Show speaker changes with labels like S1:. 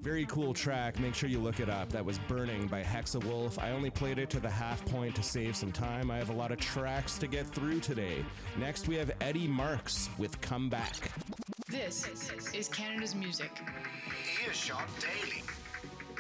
S1: Very cool track. Make sure you look it up. That was Burning by Hexawolf. I only played it to the half point to save some time. I have a lot of tracks to get through today. Next, we have Eddie Marks with Come Back.
S2: This is Canada's music.
S3: Earshot Daily.